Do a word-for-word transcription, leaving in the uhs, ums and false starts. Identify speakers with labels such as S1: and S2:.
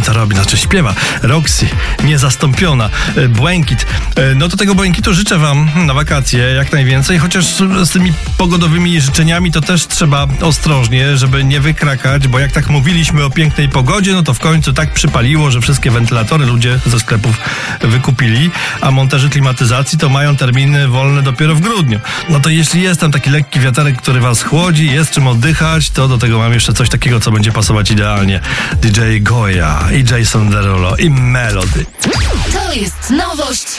S1: to robi, znaczy śpiewa. Roxy, niezastąpiona. Błękit. No to tego błękitu życzę wam na wakacje jak najwięcej, chociaż z tymi pogodowymi życzeniami to też trzeba ostrożnie, żeby nie wykrakać, bo jak tak mówiliśmy o pięknej pogodzie, no to w końcu tak przypaliło, że wszystkie wentylatory ludzie ze sklepów wykupili, a monterzy klimatyzacji to mają terminy wolne dopiero w grudniu. No to jeśli jest tam taki lekki wiaterek, który was chłodzi, jest czym oddychać, to do tego mam jeszcze coś takiego, co będzie pasować idealnie. D J Goya i Jason Derulo i Melody.
S2: To jest nowość